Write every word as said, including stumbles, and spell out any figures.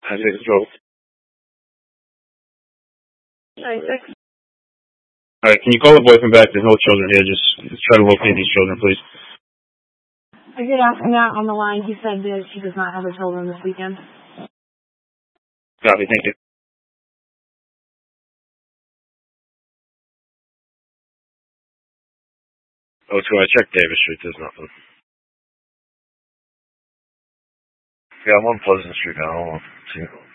nine six twelve. nine six. All right, can you call the boyfriend back? There's no children here. Just, just try to locate these children, please. I did ask him that on the line. He said that she does not have her children this weekend. Copy, thank you. Oh, two, I checked Davis Street. There's nothing. Yeah, I'm on Pleasant Street now. Hold on. See you.